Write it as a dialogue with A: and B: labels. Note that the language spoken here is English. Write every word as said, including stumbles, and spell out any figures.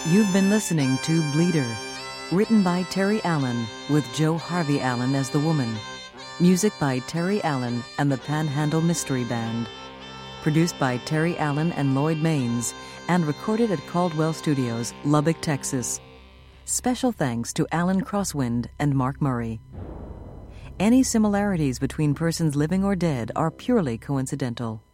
A: You've been listening to Bleeder, written by Terry Allen with Joe Harvey Allen as the woman. Music by Terry Allen and the Panhandle Mystery Band. Produced by Terry Allen and Lloyd Maines and recorded at Caldwell Studios, Lubbock, Texas. Special thanks to Alan Crosswind and Mark Murray. Any similarities between persons living or dead are purely coincidental.